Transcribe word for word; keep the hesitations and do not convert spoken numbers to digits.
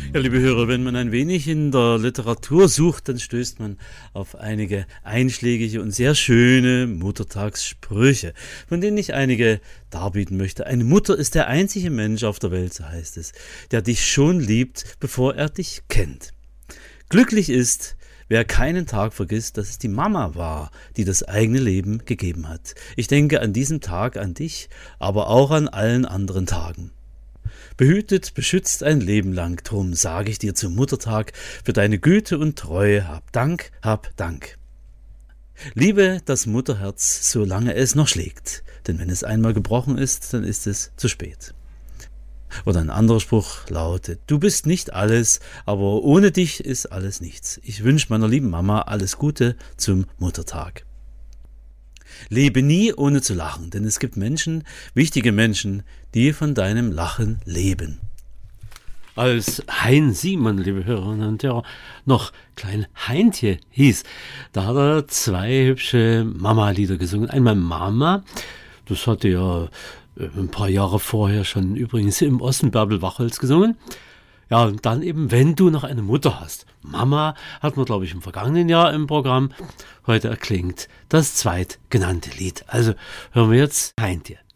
Ja, liebe Hörer, wenn man ein wenig in der Literatur sucht, dann stößt man auf einige einschlägige und sehr schöne Muttertagssprüche, von denen ich einige darbieten möchte. Eine Mutter ist der einzige Mensch auf der Welt, so heißt es, der dich schon liebt, bevor er dich kennt. Glücklich ist, wer keinen Tag vergisst, dass es die Mama war, die das eigene Leben gegeben hat. Ich denke an diesem Tag an dich, aber auch an allen anderen Tagen. Behütet, beschützt ein Leben lang, drum sage ich dir zum Muttertag, für deine Güte und Treue hab Dank, hab Dank. Liebe das Mutterherz, solange es noch schlägt, denn wenn es einmal gebrochen ist, dann ist es zu spät. Oder ein anderer Spruch lautet, du bist nicht alles, aber ohne dich ist alles nichts. Ich wünsche meiner lieben Mama alles Gute zum Muttertag. Lebe nie ohne zu lachen, denn es gibt Menschen, wichtige Menschen, die von deinem Lachen leben. Als Hein Simon, liebe Hörerinnen und Hörer, noch Klein Heintje hieß, da hat er zwei hübsche Mama-Lieder gesungen. Einmal Mama, das hatte er ein paar Jahre vorher schon übrigens im Ossenbärbel-Wachholz gesungen. Ja, und dann eben, wenn du noch eine Mutter hast. Mama hatten wir, glaube ich, im vergangenen Jahr im Programm. Heute erklingt das zweitgenannte Lied. Also hören wir jetzt Heintje.